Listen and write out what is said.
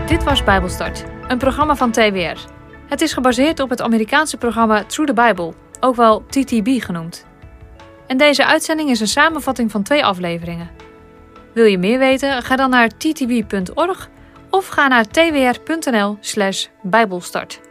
Dit was Bijbelstart, een programma van TWR. Het is gebaseerd op het Amerikaanse programma Through the Bible, ook wel TTB genoemd. En deze uitzending is een samenvatting van 2 afleveringen. Wil je meer weten? Ga dan naar ttb.org of ga naar twr.nl/bijbelstart.